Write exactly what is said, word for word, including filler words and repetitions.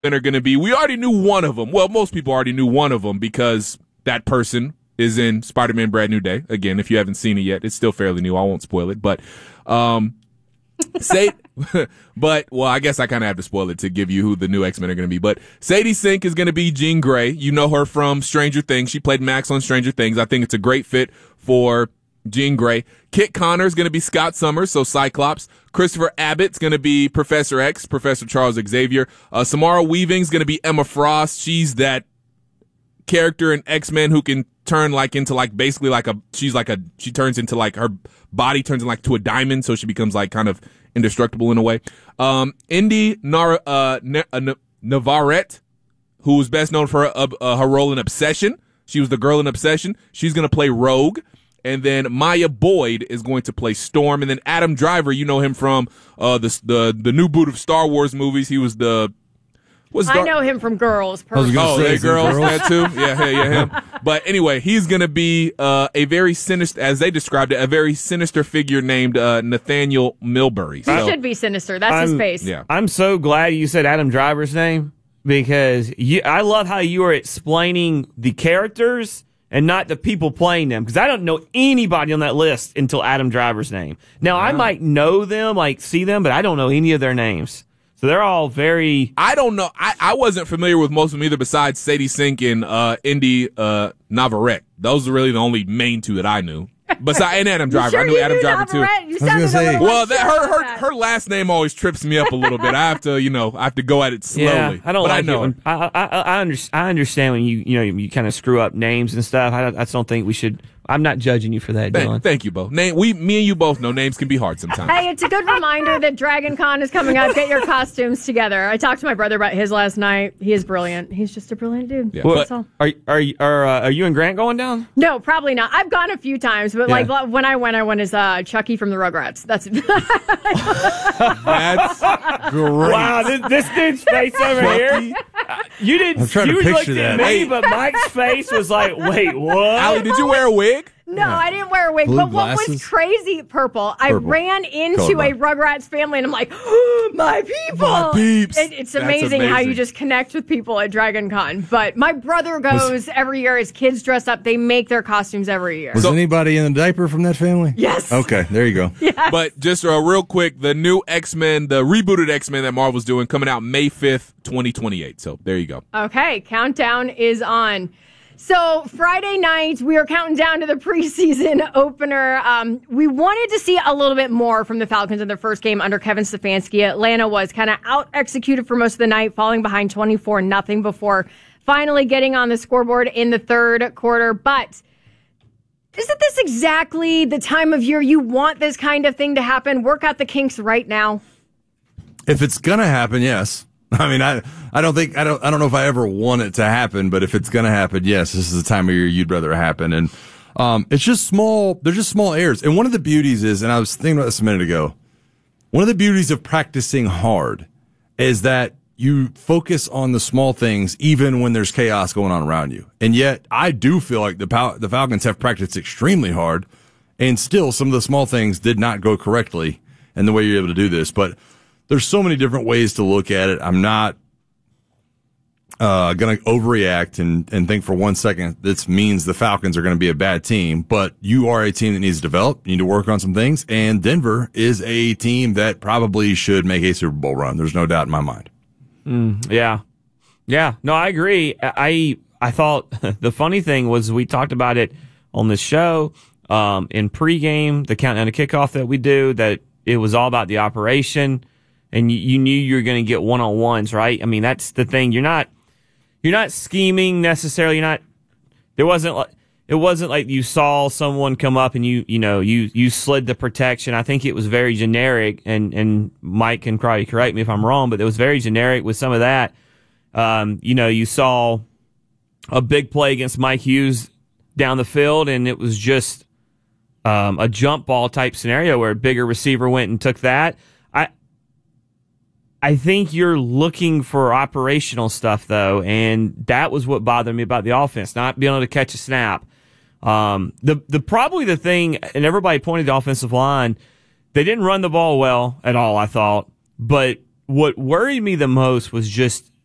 are going to be. We already knew one of them. Well, most people already knew one of them because that person is in Spider-Man Brand New Day. Again, if you haven't seen it yet, it's still fairly new. I won't spoil it. But, um, say, but, well, I guess I kind of have to spoil it to give you who the new X-Men are going to be. But Sadie Sink is going to be Jean Grey. You know her from Stranger Things. She played Max on Stranger Things. I think it's a great fit for Jean Grey. Kit Connor is going to be Scott Summers, so Cyclops. Christopher Abbott's going to be Professor X, Professor Charles Xavier. Uh, Samara Weaving's going to be Emma Frost. She's that character in X-Men who can turn like into like basically like a, she's like a, she turns into like her body turns into like to a diamond, so she becomes like kind of indestructible in a way. Um, Indy Nar- uh, N- uh, Navarrete, who was best known for her, uh, uh, her role in Obsession. She was the girl in Obsession. She's going to play Rogue. And then Maya Boyd is going to play Storm. And then Adam Driver, you know him from uh, the the the new boot of Star Wars movies. He was the. What's I know him from Girls. Oh, say, girls, that too. Yeah, yeah, yeah, him. But anyway, he's going to be uh, a very sinister, as they described it, a very sinister figure named uh, Nathaniel Milbury. So, he should be sinister. That's I'm, his face. Yeah. I'm so glad you said Adam Driver's name because you, I love how you are explaining the characters and not the people playing them, because I don't know anybody on that list until Adam Driver's name. Now, wow. I might know them, like see them, but I don't know any of their names. So they're all very... I don't know. I, I wasn't familiar with most of them either besides Sadie Sink and uh, Indy uh, Navarrete. Those are really the only main two that I knew. Besides, and Adam Driver. Sure I knew Adam knew Driver Navarrete? too. You sounded say, well, that, her her her last name always trips me up a little bit. I have to, you know, I have to go at it slowly. Yeah, I don't but like I know it. When, I, I, I, under, I understand when you you know you kind of screw up names and stuff. I, I just don't think we should. I'm not judging you for that, Dylan. Thank, thank you, Bo. Name, we, me and you both know names can be hard sometimes. Hey, it's a good reminder that Dragon Con is coming up. Get your costumes together. I talked to my brother about his last night. He is brilliant. He's just a brilliant dude. Yeah. Well, That's all. Are are are uh, are you and Grant going down? No, probably not. I've gone a few times, but Yeah. like when I went, I went as uh, Chucky from the Rugrats. That's That's great. Wow, this, this dude's face over here. You didn't. I'm trying to you picture looked that. at me, Hey. but Mike's face was like, "Wait, what?" Allie, did you wear a wig? No, I didn't wear a wig. Blue but what was glasses? crazy, purple, I Purple. ran into a Colorblind. Rugrats family and I'm like, oh, my people. My peeps. It, it's That's amazing, how you amazing. just connect with people at Dragon Con. But my brother goes every year. His kids dress up. They make their costumes every year. Was So- anybody in a diaper from that family? Yes. Okay, there you go. But just uh, real quick, the new X-Men, the rebooted X-Men that Marvel's doing, coming out May fifth, twenty twenty-eight. So there you go. Okay, countdown is on. So Friday night, we are counting down to the preseason opener. Um, we wanted to see a little bit more from the Falcons in their first game under Kevin Stefanski. Atlanta was kind of out-executed for most of the night, falling behind twenty-four nothing before finally getting on the scoreboard in the third quarter. But isn't this exactly the time of year you want this kind of thing to happen? Work out the kinks right now. If it's gonna happen, yes. I mean, I I don't think I don't I don't know if I ever want it to happen, but if it's gonna happen, yes, this is the time of year you'd rather it happen. And um, it's just small. They're just small errors. And one of the beauties is, and I was thinking about this a minute ago. One of the beauties of practicing hard is that you focus on the small things, even when there's chaos going on around you. And yet, I do feel like the Pal- the Falcons have practiced extremely hard, and still some of the small things did not go correctly in the way you're able to do this, but. There's so many different ways to look at it. I'm not uh, going to overreact and, and think for one second this means the Falcons are going to be a bad team, but you are a team that needs to develop. You need to work on some things, and Denver is a team that probably should make a Super Bowl run. There's no doubt in my mind. Mm, yeah. Yeah. No, I agree. I I thought the funny thing was we talked about it on the show um, in pregame, the countdown to kickoff that we do, that it was all about the operation. And you, you knew you were going to get one-on-ones, right? I mean, that's the thing. You're not, you're not scheming necessarily. You're not. There wasn't like it wasn't like you saw someone come up and you, you know, you you slid the protection. I think it was very generic. And and Mike can probably correct me if I'm wrong, but it was very generic with some of that. Um, you know, you saw a big play against Mike Hughes down the field, and it was just um, a jump ball type scenario where a bigger receiver went and took that. I. I think you're looking for operational stuff, though, and that was what bothered me about the offense, not being able to catch a snap. Um, the the probably the thing, and everybody pointed to the offensive line, they didn't run the ball well at all, I thought. But what worried me the most was just